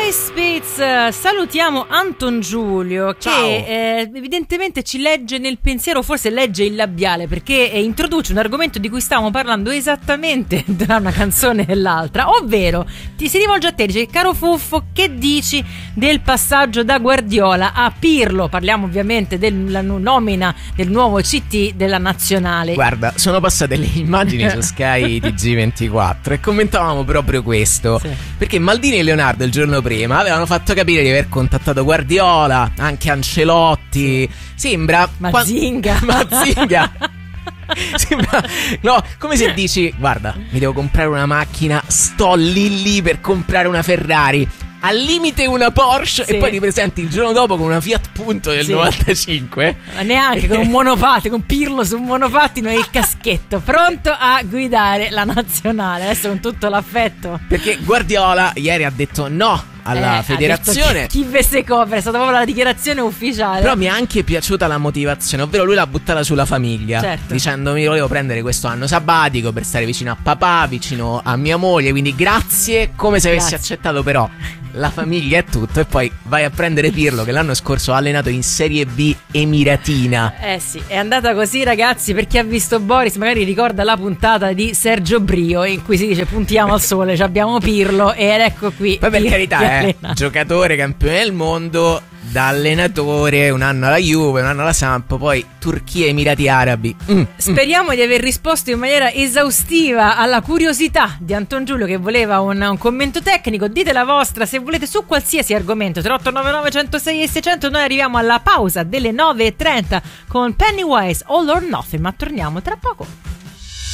Misfits. Salutiamo Anton Giulio che evidentemente ci legge nel pensiero, forse legge il labiale, perché introduce un argomento di cui stavamo parlando esattamente tra una canzone e l'altra, ovvero ti si rivolge a te, dice: caro Fuffo, che dici del passaggio da Guardiola a Pirlo? Parliamo ovviamente della nomina del nuovo CT della nazionale. Guarda, sono passate le immagini su Sky TG24 e commentavamo proprio questo, sì. Perché Maldini e Leonardo il giorno prima avevano fatto capire di aver contattato Guardiola, anche Ancelotti, sembra Mazinga. Sembra, no, come se dici: guarda, mi devo comprare una macchina, sto lì per comprare una Ferrari, al limite una Porsche, sì. E poi ti presenti il giorno dopo con una Fiat Punto del 95. Ma neanche con un monopattino, con Pirlo su un monopattino e il caschetto, pronto a guidare la nazionale, adesso con tutto l'affetto. Perché Guardiola ieri ha detto no alla federazione. Chi ve se copre, è stata proprio la dichiarazione ufficiale. Però mi è anche piaciuta la motivazione, ovvero lui l'ha buttata sulla famiglia, certo. Dicendo: mi volevo prendere questo anno sabbatico per stare vicino a papà, vicino a mia moglie, quindi grazie, come se avessi accettato però la famiglia e tutto. E poi vai a prendere Pirlo, che l'anno scorso ha allenato in Serie B emiratina. Sì, è andata così, ragazzi. Per chi ha visto Boris magari ricorda la puntata di Sergio Brio in cui si dice: puntiamo al sole, abbiamo Pirlo ed ecco qui. Poi per carità, giocatore campione del mondo, da allenatore, un anno alla Juve, un anno alla Samp, poi Turchia e Emirati Arabi. Speriamo di aver risposto in maniera esaustiva alla curiosità di Anton Giulio, che voleva un commento tecnico. Dite la vostra se volete su qualsiasi argomento. 3899 106 e 600. Noi arriviamo alla pausa delle 9:30 con Pennywise, All or Nothing, ma torniamo tra poco.